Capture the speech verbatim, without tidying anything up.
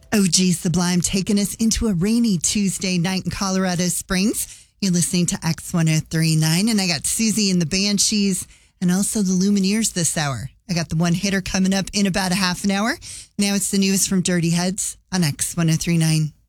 O G Sublime taking us into a rainy Tuesday night in Colorado Springs. You're listening to X ten thirty-nine, and I got Susie and the Banshees and also the Lumineers this hour. I got the one hitter coming up in about a half an hour. Now it's the news from Dirty Heads on X ten thirty-nine.